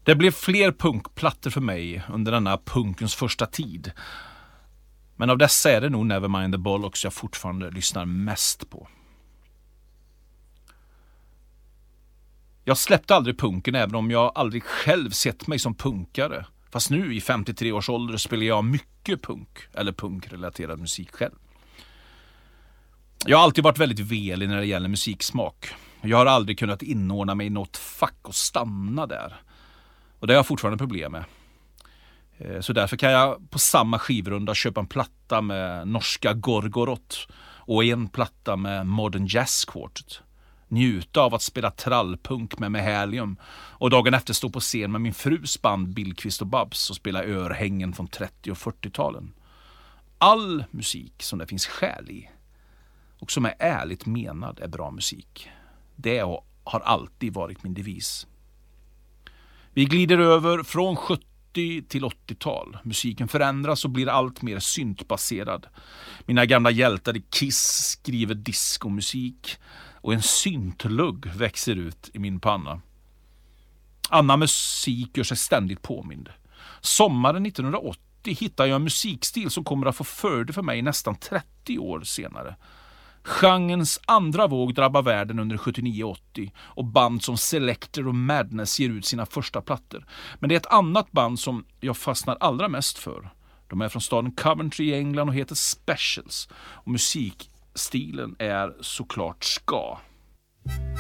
Det blev fler punkplattor för mig under denna punkens första tid. Men av dessa är det nog Nevermind the Bollocks jag fortfarande lyssnar mest på. Jag släppte aldrig punken även om jag aldrig själv sett mig som punkare. Fast nu i 53 års ålder spelar jag mycket punk eller punkrelaterad musik själv. Jag har alltid varit väldigt velig när det gäller musiksmak. Jag har aldrig kunnat inordna mig i något fack och stanna där. Och det har jag fortfarande problem med. Så därför kan jag på samma skivrunda köpa en platta med norska Gorgorot och en platta med Modern Jazz Quartet. Njuta av att spela trallpunk med Helium och dagen efter stå på scen med min frus band Billqvist och Babs och spela örhängen från 30- och 40-talen. All musik som det finns skäl i och som är ärligt menad är bra musik. Det har alltid varit min devis. Vi glider över från 70 till 80-tal. Musiken förändras och blir allt mer syntbaserad. Mina gamla hjältar i Kiss skriver diskomusik och en syntlugg växer ut i min panna. Annan musik gör sig ständigt påmind. Sommaren 1980 hittar jag en musikstil som kommer att få fördel för mig nästan 30 år senare. Genrens andra våg drabbar världen under 79-80 och band som Selector och Madness ger ut sina första plattor. Men det är ett annat band som jag fastnar allra mest för. De är från staden Coventry i England och heter Specials. Och musikstilen är såklart ska.